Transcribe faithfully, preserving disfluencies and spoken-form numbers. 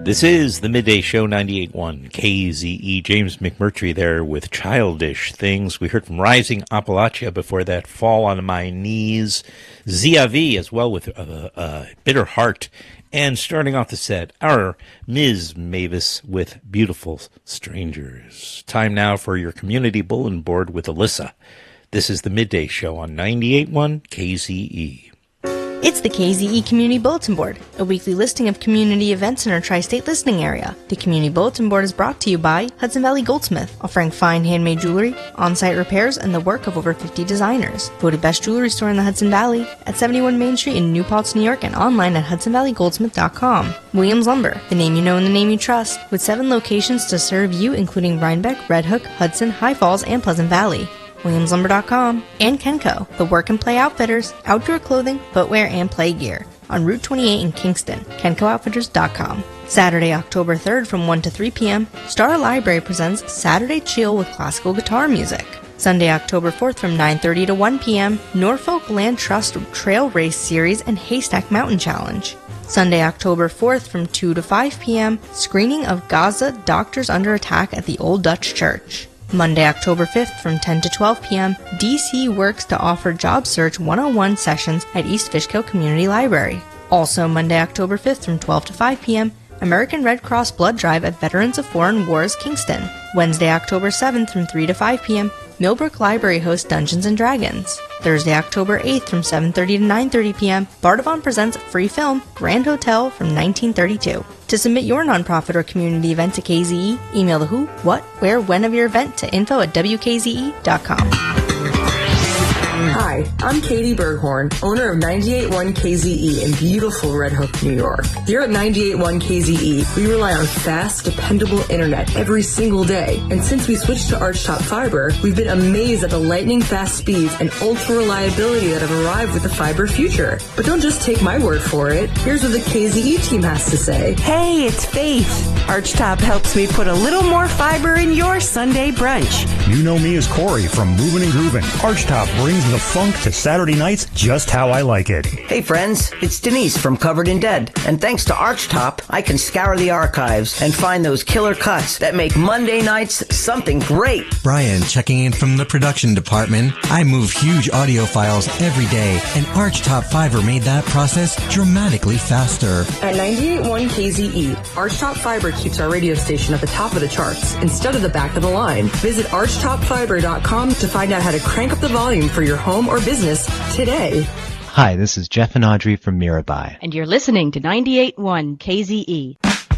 This is the Midday Show, ninety-eight point one K Z E. James McMurtry there with Childish Things. We heard from Rising Appalachia before that, Fall on My Knees. Zia V as well with uh, uh, Bitter Heart. And starting off the set, our Miz Mavis with Beautiful Strangers. Time now for your community bulletin board with Alyssa. This is the Midday Show on ninety-eight point one K Z E. It's the K Z E Community Bulletin Board, a weekly listing of community events in our tri-state listening area. The Community Bulletin Board is brought to you by Hudson Valley Goldsmith, offering fine handmade jewelry, on-site repairs, and the work of over fifty designers. Voted best jewelry store in the Hudson Valley at seventy-one Main Street in New Paltz, New York, and online at hudson valley goldsmith dot com. Williams Lumber, the name you know and the name you trust, with seven locations to serve you, including Rhinebeck, Red Hook, Hudson, High Falls, and Pleasant Valley. williams lumber dot com, and Kenco, the work and play outfitters, outdoor clothing, footwear, and play gear, on Route twenty-eight in Kingston, kenco outfitters dot com. Saturday, October third from one to three p.m., Star Library presents Saturday Chill with classical guitar music. Sunday, October fourth from nine thirty to one p.m., Norfolk Land Trust Trail Race Series and Haystack Mountain Challenge. Sunday, October fourth from two to five p.m., screening of Gaza Doctors Under Attack at the Old Dutch Church. Monday, October fifth from ten to twelve p.m., D C works to offer job search one oh one sessions at East Fishkill Community Library. Also Monday, October fifth from twelve to five p.m., American Red Cross Blood Drive at Veterans of Foreign Wars, Kingston. Wednesday, October seventh from three to five p.m., Millbrook Library hosts Dungeons and Dragons. Thursday, October eighth from seven thirty to nine thirty p.m., Bardavon presents free film Grand Hotel from nineteen thirty-two. To submit your nonprofit or community event to K Z E, email the who, what, where, when of your event to info at w k z e dot com. Hi, I'm Katie Berghorn, owner of ninety-eight point one K Z E in beautiful Red Hook, New York. Here at ninety-eight point one K Z E, we rely on fast, dependable internet every single day. And since we switched to Archtop Fiber, we've been amazed at the lightning-fast speeds and ultra-reliability that have arrived with the fiber future. But don't just take my word for it. Here's what the K Z E team has to say. Hey, it's Faith. Archtop helps me put a little more fiber in your Sunday brunch. You know me as Corey from Movin' and Groovin'. Archtop brings the funk to Saturday nights just how I like it. Hey friends, it's Denise from Covered in Dead. And thanks to Archtop, I can scour the archives and find those killer cuts that make Monday nights something great. Brian checking in from the production department. I move huge audio files every day, and Archtop Fiber made that process dramatically faster. At ninety-eight point one K Z E, Archtop Fiber keeps our radio station at the top of the charts instead of the back of the line. Visit archtop fiber dot com to find out how to crank up the volume for your home or business today. Hi, this is Jeff and Audrey from Mirabai. And you're listening to ninety-eight point one K Z E.